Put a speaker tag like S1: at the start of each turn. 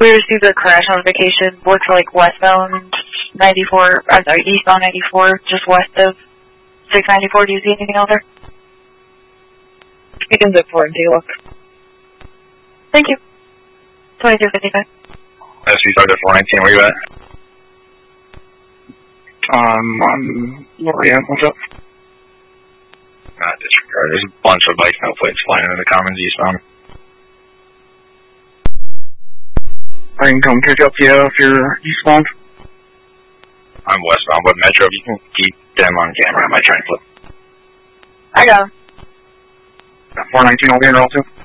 S1: We received a crash notification. Looks like westbound 94, I'm sorry, eastbound 94, just west of 694. Do you see anything out there?
S2: You can zip forward and take a look.
S1: Thank you. 2255.
S3: SC Sergeant 419, where you at?
S4: On Lorient, what's up?
S3: Disregard. There's a bunch of bike no plates flying into the commons eastbound.
S4: I can come pick up you if you're eastbound.
S3: I'm westbound, but Metro, you can keep them on camera. I might try and flip.
S1: I got him.
S4: 419 will be in roll 2.